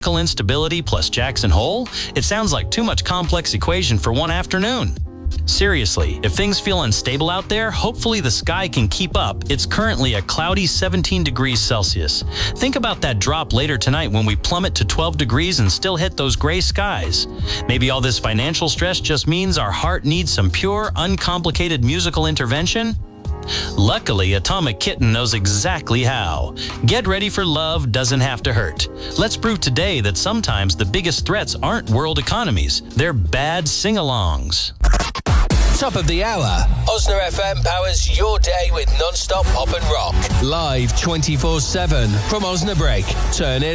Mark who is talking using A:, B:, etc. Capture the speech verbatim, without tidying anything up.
A: instability plus Jackson Hole? It sounds like too much complex equation for one afternoon. Seriously, if things feel unstable out there, hopefully the sky can keep up. It's currently a cloudy seventeen degrees Celsius. Think about that drop later tonight when we plummet to twelve degrees and still hit those gray skies. Maybe all this financial stress just means our heart needs some pure, uncomplicated musical intervention? Luckily, Atomic Kitten knows exactly how. Get ready for Love Doesn't Have to Hurt. Let's prove today that sometimes the biggest threats aren't world economies, they're bad sing-alongs.
B: Top of the hour. Osna F M powers your day with non-stop pop and rock. Live twenty-four seven from Osnabrück. Turn it